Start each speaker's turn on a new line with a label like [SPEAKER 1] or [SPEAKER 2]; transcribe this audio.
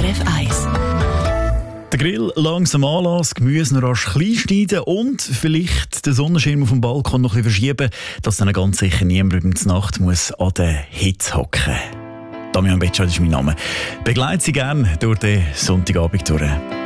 [SPEAKER 1] SRF 1.
[SPEAKER 2] Der Grill langsam anlassen, Gemüse noch rasch klein schneiden und vielleicht den Sonnenschirm auf dem Balkon noch ein bisschen verschieben, dass dann ganz sicher niemand über die Nacht muss an der Hitze hocken. Damian Betschart ist mein Name. Begleite Sie gerne durch den Sonntagabend durch.